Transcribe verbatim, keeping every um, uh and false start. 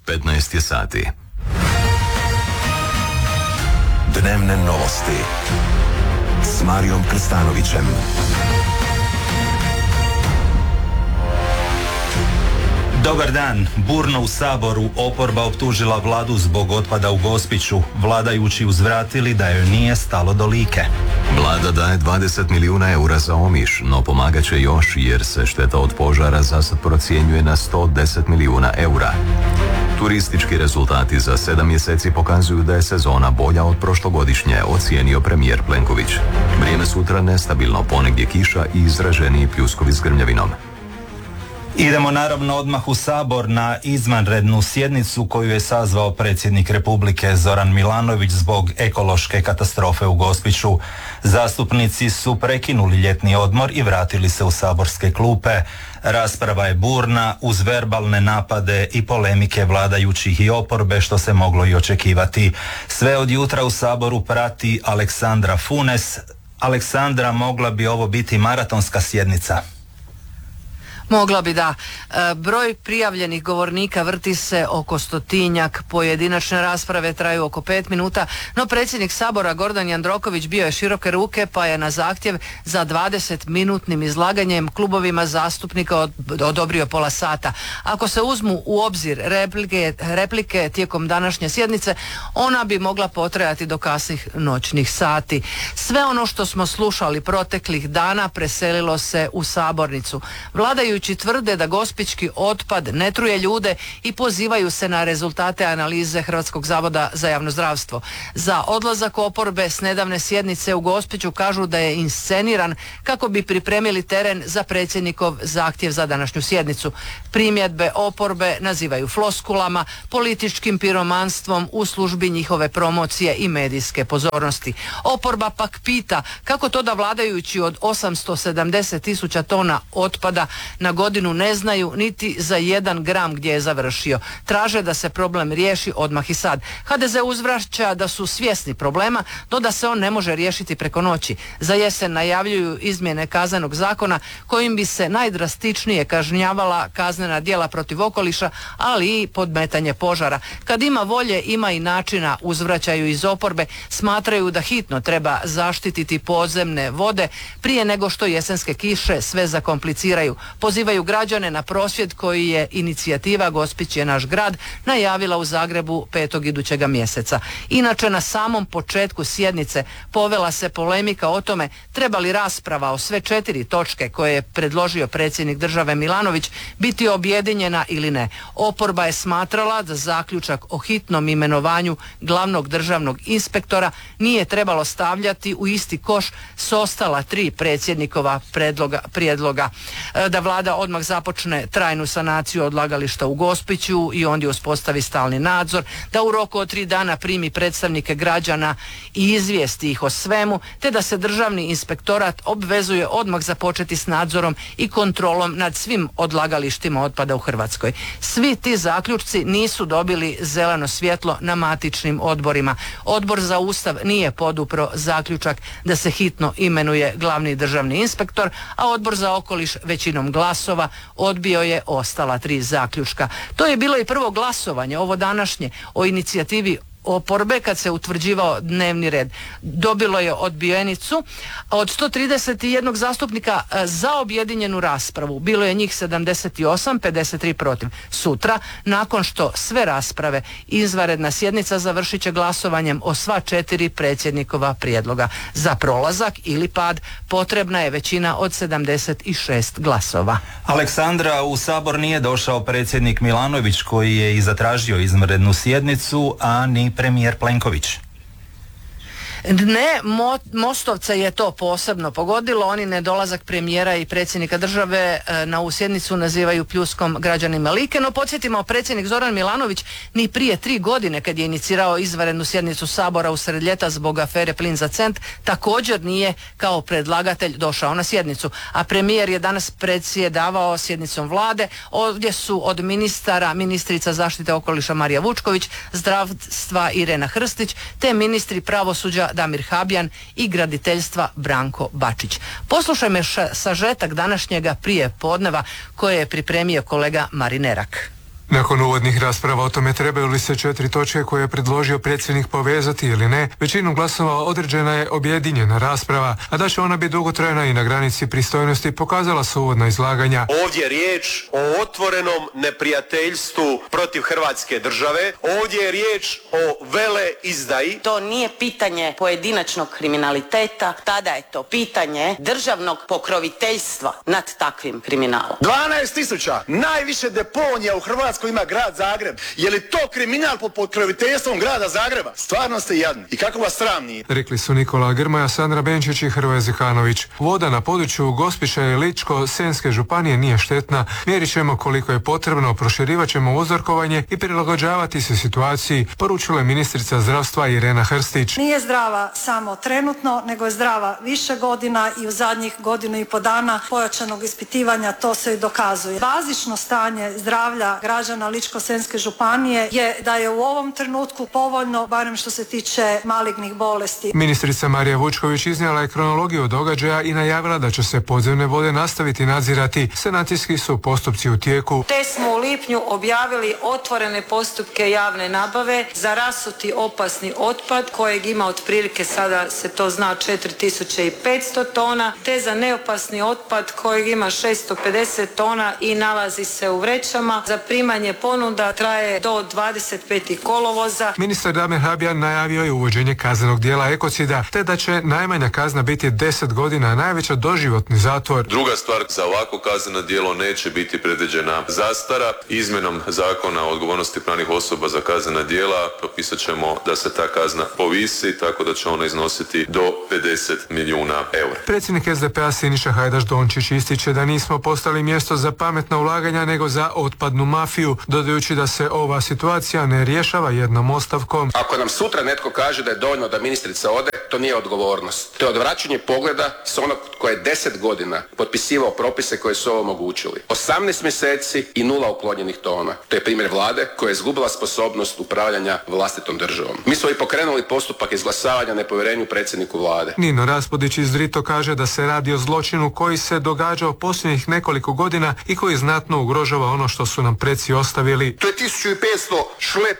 petnaest je sati. Dnevne novosti s Marijom Krstanovićem. Dobar dan. Burno u Saboru oporba optužila vladu zbog otpada u Gospiću. Vladajući uzvratili da joj nije stalo do Like. Vlada daje dvadeset milijuna eura za Omiš, no pomagat će još jer se šteta od požara zasad procjenjuje na sto deset milijuna eura. Turistički rezultati za sedam mjeseci pokazuju da je sezona bolja od prošlogodišnje, ocijenio premijer Plenković. Vrijeme sutra nestabilno, ponegdje kiša i izraženiji pljuskovi s grmljavinom. Idemo naravno odmah u Sabor na izvanrednu sjednicu koju je sazvao predsjednik Republike Zoran Milanović zbog ekološke katastrofe u Gospiću. Zastupnici su prekinuli ljetni odmor i vratili se u saborske klupe. Rasprava je burna uz verbalne napade i polemike vladajućih i oporbe, što se moglo i očekivati. Sve od jutra u Saboru prati Aleksandra Funes. Aleksandra, mogla bi ovo biti maratonska sjednica? Mogla bi, da. E, broj prijavljenih govornika vrti se oko stotinjak, pojedinačne rasprave traju oko pet minuta, no predsjednik Sabora Gordan Jandroković bio je široke ruke pa je na zahtjev za dvadeset minutnim izlaganjem klubovima zastupnika od, odobrio pola sata. Ako se uzmu u obzir replike, replike tijekom današnje sjednice, ona bi mogla potrajati do kasnih noćnih sati. Sve ono što smo slušali proteklih dana preselilo se u sabornicu. Vladajući tvrde da gospićki otpad ne truje ljude i pozivaju se na rezultate analize Hrvatskog zavoda za javno zdravstvo. Za odlazak oporbe s nedavne sjednice u Gospiću kažu da je insceniran kako bi pripremili teren za predsjednikov zahtjev za današnju sjednicu. Primjedbe oporbe nazivaju floskulama, političkim piromanstvom u službi njihove promocije i medijske pozornosti. Oporba pak pita kako to da vladajući od osamsto sedamdeset tisuća tona otpada na godinu ne znaju niti za jedan gram gdje je završio. Traže da se problem riješi odmah i sad. ha de ze uzvraća da su svjesni problema, no da se on ne može riješiti preko noći. Za jesen najavljuju izmjene kaznenog zakona kojim bi se najdrastičnije kažnjavala kaznena djela protiv okoliša, ali i podmetanje požara. Kad ima volje, ima i načina, uzvraćaju iz oporbe. Smatraju da hitno treba zaštititi podzemne vode prije nego što jesenske kiše sve zakompliciraju. Pozivaju građane na prosvjed koji je inicijativa Gospić je naš grad najavila u Zagrebu petog idućega mjeseca. Inače, na samom početku sjednice povela se polemika o tome treba li rasprava o sve četiri točke koje je predložio predsjednik države Milanović biti objedinjena ili ne. Oporba je smatrala da zaključak o hitnom imenovanju glavnog državnog inspektora nije trebalo stavljati u isti koš s ostala tri predsjednikova predloga, prijedloga. Da vlada odmah započne trajnu sanaciju odlagališta u Gospiću i ondje uspostavi stalni nadzor, da u roku od tri dana primi predstavnike građana i izvijesti ih o svemu, te da se državni inspektorat obvezuje odmah započeti s nadzorom i kontrolom nad svim odlagalištima otpada u Hrvatskoj. Svi ti zaključci nisu dobili zeleno svjetlo na matičnim odborima. Odbor za Ustav nije podupro zaključak da se hitno imenuje glavni državni inspektor, a Odbor za okoliš većinom glasova odbio je ostala tri zaključka. To je bilo i prvo glasovanje, ovo današnje, o inicijativi oporbe kad se utvrđivao dnevni red. Dobilo je odbijenicu od sto trideset jedan zastupnika za objedinjenu raspravu. Bilo je njih sedamdeset osam, pedeset tri protiv. Sutra, nakon što sve rasprave, izvanredna sjednica završit će glasovanjem o sva četiri predsjednikova prijedloga. Za prolazak ili pad potrebna je većina od sedamdeset šest glasova. Aleksandra, u Sabor nije došao predsjednik Milanović koji je i zatražio izvanrednu sjednicu, a ni premijer Plenković. Ne, mo, Mostovce je to posebno pogodilo. Oni nedolazak premijera i predsjednika države e, na ovu sjednicu nazivaju pljuskom građanima Like, no podsjetimo, predsjednik Zoran Milanović ni prije tri godine kad je inicirao izvanrednu sjednicu Sabora usred ljeta zbog afere Plin za cent, također nije kao predlagatelj došao na sjednicu, a premijer je danas predsjedavao sjednicom vlade. Ovdje su od ministara ministrica zaštite okoliša Marija Vučković, zdravstva Irena Hrstić, te ministri pravosuđa Damir Habjan i graditeljstva Branko Bačić. Poslušajmo sažetak današnjega prije podneva koje je pripremio kolega Marinerak. Nakon uvodnih rasprava o tome trebaju li se četiri točke koje je predložio predsjednik povezati ili ne, većinom glasova određena je objedinjena rasprava, a da će ona biti dugotrajna i na granici pristojnosti pokazala su uvodna izlaganja. Ovdje je riječ o otvorenom neprijateljstvu protiv Hrvatske države, ovdje je riječ o vele izdaji. To nije pitanje pojedinačnog kriminaliteta, tada je to pitanje državnog pokroviteljstva nad takvim kriminalom. dvanaest tisuća, najviše deponija u Hrvatskoj ima grad Zagreb. Je li to kriminal pod pokroviteljstvom grada Zagreba? Stvarno ste jadni. I kako vas sram nije? Rekli su Nikola Grmoja, Sandra Benčić i Hrvoje Zekanović. Voda na području Gospića i Ličko-senjske županije nije štetna. Mjerit ćemo koliko je potrebno, proširivat ćemo uzorkovanje i prilagođavati se situaciji, poručila je ministrica zdravstva Irena Hrstić. Nije zdrava samo trenutno, nego je zdrava više godina i u zadnjih godinu i po dana pojačanog ispitivanja to se i dokazuje. Bazično stanje zdravlja građana Ličko-senjske županije je da je u ovom trenutku povoljno, barem što se tiče malignih bolesti. Ministrica Marija Vučković iznijela je kronologiju događaja i najavila da će se podzemne vode nastaviti nadzirati. Sanacijski su postupci u tijeku. Te smo u lipnju objavili otvorene postupke javne nabave za rasuti opasni otpad kojeg ima otprilike, sada se to zna, četiri tisuće petsto tona, te za neopasni otpad kojeg ima šesto pedeset tona i nalazi se u vrećama. Za primanje ponuda traje do dvadeset petog kolovoza. Ministar Damir Habijan najavio je uvođenje kaznenog dijela ekocida, te da će najmanja kazna biti deset godina, a najveća doživotni zatvor. Druga stvar, za ovako kazneno djelo neće biti predviđena zastara. Izmjenom zakona o odgovornosti pravnih osoba za kaznena djela propisat ćemo da se ta kazna povisi, tako da će ona iznositi do pedeset milijuna eura. Predsjednik S D P-a Siniša Hajdaš Dončić ističe da nismo postali mjesto za pametna ulaganja, nego za otpadnu mafiju, dodajući da se ova situacija ne rješava jednom ostavkom. Ako nam sutra netko kaže da je dovoljno da ministrica ode, to nije odgovornost. To je odvraćanje pogleda s onog koji je deset godina potpisivao propise koje su ovo omogućili. osamnaest mjeseci i nula uklonjenih tona. To je primjer vlade koja je izgubila sposobnost upravljanja vlastitom državom. Mi smo i pokrenuli postupak izglasavanja nepovjerenju predsjedniku vlade. Nino Raspudić iz Drito kaže da se radi o zločinu koji se događao posljednjih nekoliko godina i koji znatno ugrožava ono što su nam preci ostavili. To je tisuću petsto šlep